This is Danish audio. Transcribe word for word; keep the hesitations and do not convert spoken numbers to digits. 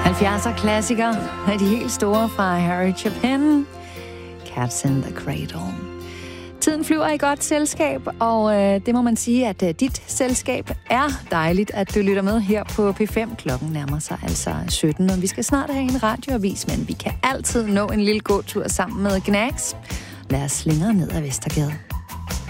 halvfjerdser klassiker af de helt store fra Harry Chapin. Cats in the Cradle. Tiden flyver i godt selskab, og øh, det må man sige, at øh, dit selskab er dejligt, at du lytter med her på P fem. Klokken nærmer sig altså sytten, og vi skal snart have en radioavis, men vi kan altid nå en lille gåtur sammen med Gnags. Lad os slingre ned ad Vestergade.